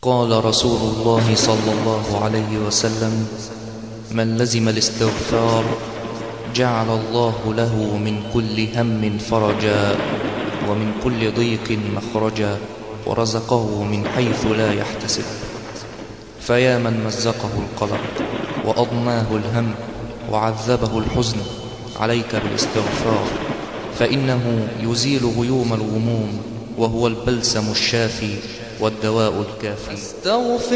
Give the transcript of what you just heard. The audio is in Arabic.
قال رسول الله صلى الله عليه وسلم: من لزم الاستغفار جعل الله له من كل هم فرجا، ومن كل ضيق مخرجا، ورزقه من حيث لا يحتسب. فيا من مزقه القلق وأضناه الهم وعذبه الحزن، عليك بالاستغفار، فإنه يزيل غيوم الغموم، وهو البلسم الشافي والدواء الكافي.